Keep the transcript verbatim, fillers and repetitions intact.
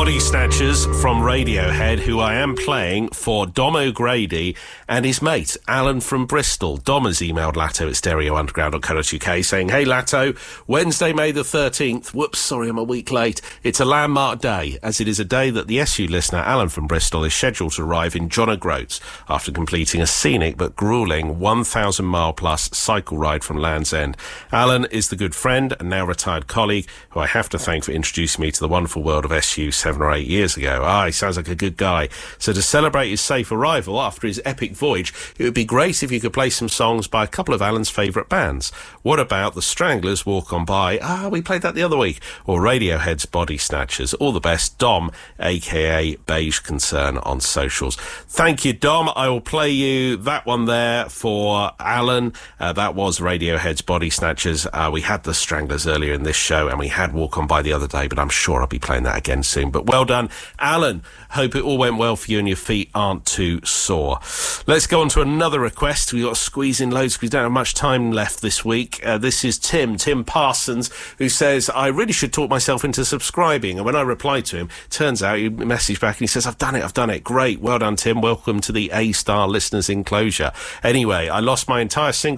Body Snatchers from Radiohead, who I am playing for Dom O'Grady and his mate, Alan from Bristol. Dom has emailed Latto at stereo underground dot co dot U K saying, "Hey Latto, Wednesday, May the thirteenth, whoops, sorry I'm a week late, it's a landmark day, as it is a day that the S U listener, Alan from Bristol, is scheduled to arrive in John O'Groats after completing a scenic but gruelling one thousand mile plus cycle ride from Land's End. Alan is the good friend and now retired colleague who I have to thank for introducing me to the wonderful world of S U seven or eight years ago. Ah, he sounds like a good guy. So to celebrate his safe arrival after his epic voyage, it would be great if you could play some songs by a couple of Alan's favourite bands. What about the Stranglers' Walk On By? Ah, we played that the other week. Or Radiohead's Body Snatchers. All the best, Dom, aka Beige Concern on socials." Thank you, Dom. I will play you that one there for Alan. Uh, that was Radiohead's Body Snatchers. Uh, we had the Stranglers earlier in this show, and we had Walk On By the other day, but I'm sure I'll be playing that again soon. But well done, Alan. Hope it all went well for you and your feet aren't too sore. Let's go on to another request. We've got to squeeze in loads because we don't have much time left this week. Uh, this is Tim, Tim Parsons, who says, "I really should talk myself into subscribing." And when I replied to him, turns out he messaged back and he says, "I've done it, I've done it. Great. Well done, Tim. Welcome to the A-Star listeners enclosure." Anyway, I lost my entire single